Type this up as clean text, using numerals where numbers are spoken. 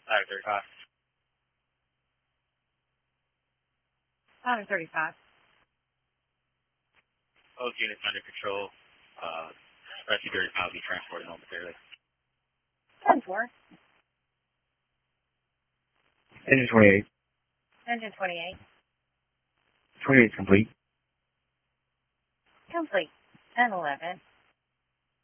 Ladder 35. Ladder 35. Both units under control. Rescue 35 will be transported momentarily. 10-4. Engine 28. Engine 28. 28 complete. Complete. 10-11.